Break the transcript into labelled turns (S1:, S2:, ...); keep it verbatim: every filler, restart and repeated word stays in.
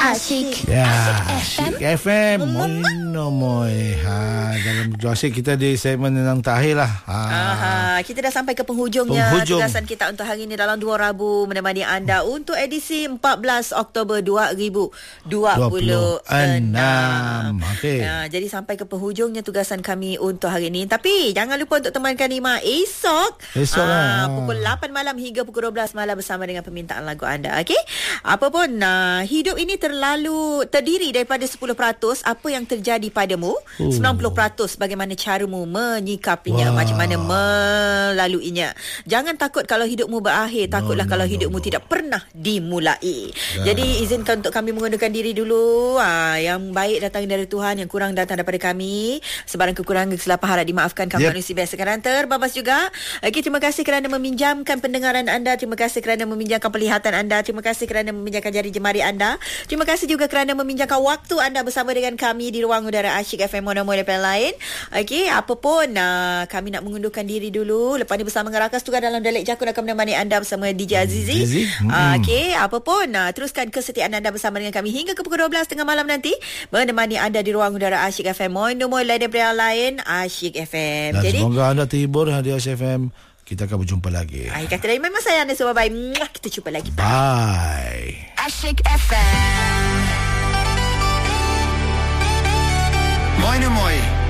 S1: Asyik.
S2: Ya, Asyik F M. Moino moy. Ha, dalam Asyik kita di segmen yang terakhir lah. Ha.
S3: Aha, kita dah sampai ke penghujungnya.
S2: Penghujung.
S3: Tugasan kita untuk hari ini dalam Dua Rabu menemani anda untuk edisi empat belas Oktober dua ribu dua puluh enam.
S2: Okey.
S3: Ya, jadi sampai ke penghujungnya tugasan kami untuk hari ini. Tapi jangan lupa untuk temankan Ima esok.
S2: Esok lah.
S3: Pukul lapan malam hingga pukul dua belas malam bersama dengan permintaan lagu anda. Okey. Apapun uh, hidup ini terlalu terdiri daripada sepuluh peratus apa yang terjadi padamu, uh. sembilan puluh peratus bagaimana caramu menyikapinya, wow. macam mana melaluinya. Jangan takut kalau hidupmu berakhir, takutlah no, no, kalau hidupmu no, no. tidak pernah dimulai. Ya. Jadi izinkan untuk kami mengundurkan diri dulu. Ha, yang baik datang dari Tuhan, yang kurang datang daripada kami. Sebarang kekurangan kesilapan harap dimaafkan. Kami yep. manusia biasa kan terbabas juga. Okey, terima kasih kerana meminjamkan pendengaran anda, terima kasih kerana meminjamkan penglihatan anda, terima kasih kerana meminjamkan jari jemari anda. Terima kasih juga kerana meminjamkan waktu anda bersama dengan kami di ruang udara Asyik F M Mono-Mono dan lain. Okey, apa pun uh, kami nak mengundurkan diri dulu. Lepas ni bersama dengan Rakas Tugas dalam Dialek Jakun akan menemani anda bersama D J Azizi. Hmm. Uh, Okey, apa pun uh, teruskan kesetiaan anda bersama dengan kami hingga ke pukul dua belas tengah malam nanti menemani anda di ruang udara Asyik F M Mono-Mono dan lain Asyik F M.
S2: Dan
S3: jadi
S2: semoga anda terhibur di Asyik F M. Kita akan berjumpa lagi.
S3: Ay, kata dari memang saya anda semua bye. Kita jumpa lagi.
S2: Bye.
S1: Asyik F M.
S4: Moin moin.